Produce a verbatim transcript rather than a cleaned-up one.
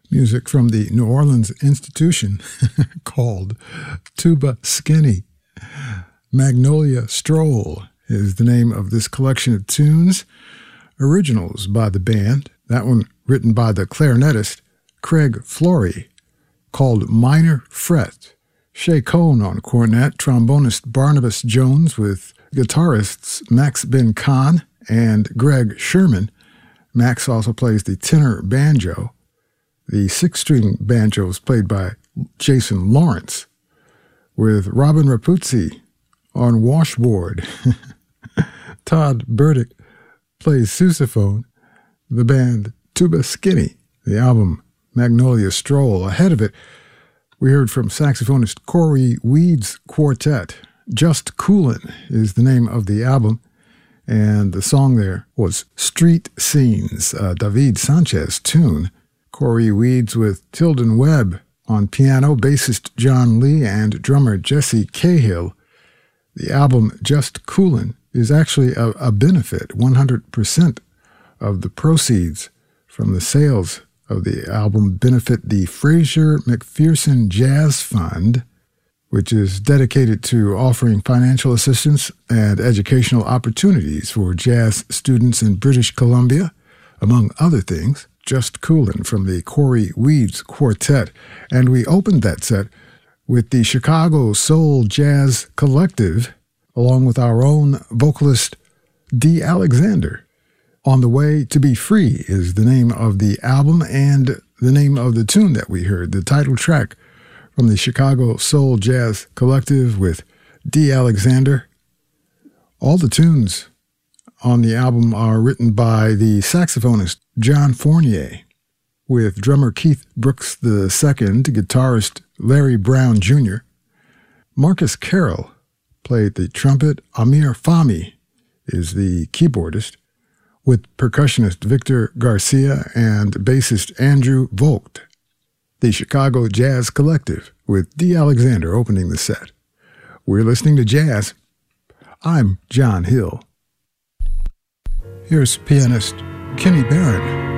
Music from the New Orleans institution called Tuba Skinny. Magnolia Stroll is the name of this collection of tunes. Originals by the band, that one written by the clarinetist Craig Flory, called Minor Fret. Shay Cohn on cornet, trombonist Barnabas Jones with guitarists Max Ben Khan and Greg Sherman. Max also plays the tenor banjo. The six-string banjo was played by Jason Lawrence, with Robin Rapuzzi on washboard. Todd Burdick plays sousaphone. The band Tuba Skinny, the album Magnolia Stroll. Ahead of it, we heard from saxophonist Corey Weeds Quartet. Just Coolin' is the name of the album, and the song there was Street Scenes, a David Sanchez tune. Corey Weeds with Tilden Webb on piano, bassist John Lee, and drummer Jesse Cahill. The album Just Coolin' is actually a, a benefit. one hundred percent of the proceeds from the sales of the album benefit the Fraser McPherson Jazz Fund, which is dedicated to offering financial assistance and educational opportunities for jazz students in British Columbia, among other things. Just Coolin' from the Corey Weeds Quartet. And we opened that set with the Chicago Soul Jazz Collective, along with our own vocalist, Dee Alexander. On the Way to Be Free is the name of the album and the name of the tune that we heard, the title track from the Chicago Soul Jazz Collective with Dee Alexander. All the tunes on the album are written by the saxophonist John Fournier, with drummer Keith Brooks the Second, guitarist Larry Brown Junior Marcus Carroll played the trumpet. Amir Fahmy is the keyboardist, with percussionist Victor Garcia and bassist Andrew Vogt. The Chicago Jazz Collective, with Dee Alexander opening the set. We're listening to jazz. I'm John Hill. Here's pianist Kenny Barron.